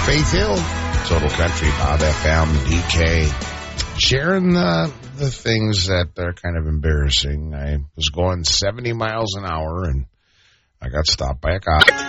Faith Hill, Total Country, Bob FM, DK, sharing the things that are kind of embarrassing. I was going 70 miles an hour, and I got stopped by a cop.